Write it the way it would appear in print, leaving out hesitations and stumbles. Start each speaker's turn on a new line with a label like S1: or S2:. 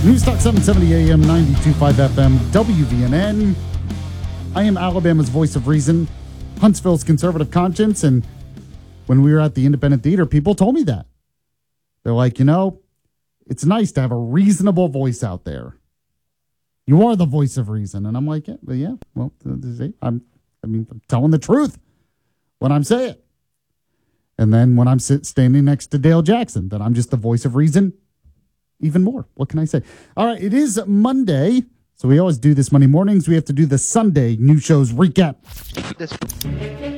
S1: News Talk 770 AM, 92.5 FM, WVNN. I am Alabama's voice of reason, Huntsville's conservative conscience, and when we were at the Independent Theater, people told me that. They're like, it's nice to have a reasonable voice out there. You are the voice of reason. And I'm like, I'm telling the truth when I'm saying it. And then when I'm standing next to Dale Jackson, then I'm just the voice of reason even more. What can I say? All right, it is Monday. So we always do this Monday mornings. We have to do the Sunday new shows recap.